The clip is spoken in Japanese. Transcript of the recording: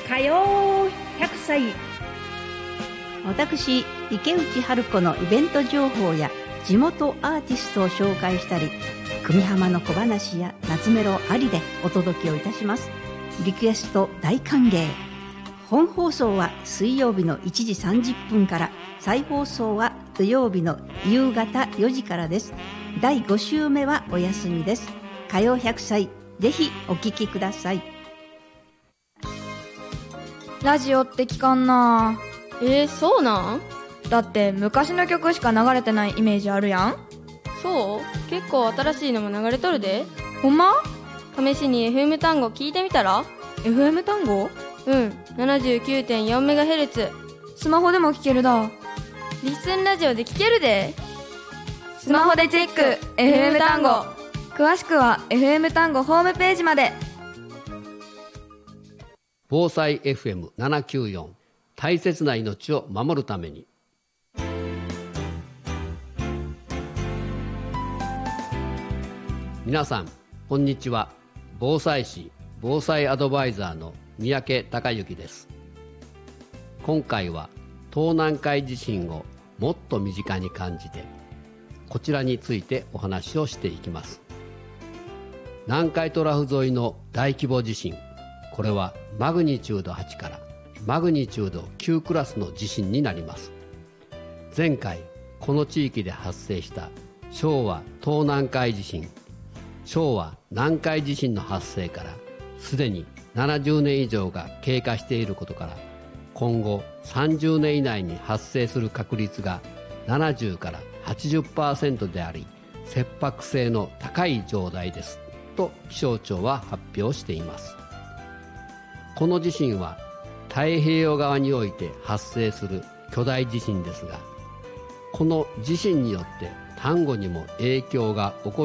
火曜100歳。 私池内春子のイベント情報や地元アーティストを紹介したり、久美浜の小話や夏メロありでお届けをいたします。リクエスト大歓迎。本放送は水曜日の1時30分から、再放送は土曜日の夕方4時からです。第5週目はお休みです。火曜100歳、ぜひお聞きください。 ラジオって聞かんな。 そうなん？ だって昔の曲しか流れてないイメージあるやん。 そう？結構新しいのも流れとるで。 ほんま？ 試しに FM 単語聞いてみたら？ FM 単語？ うん、79.4MHz。 スマホでも聞けるだ。 リッスンラジオで聞けるで。 スマホでチェック FM 単語。詳しくは FM 単語ホームページまで。 防災 FM794、 大切な命を守るために。皆さんこんにちは。防災士防災アドバイザーの三宅孝之です。今回は東南海地震をもっと身近に感じて、こちらについてお話をしていきます。南海トラフ沿いの大規模地震、これはマグニチュード8からマグニチュード9クラスの地震になります。前回この地域で発生した昭和東南海地震、昭和南海地震の発生からすでに70年以上が経過していることから、今後30年以内に発生する確率が70から 80% であり、切迫性の高い状態ですと気象庁は発表しています。この地震は太平洋側において発生する巨大地震ですが、この地震によって丹後にも影響が起こる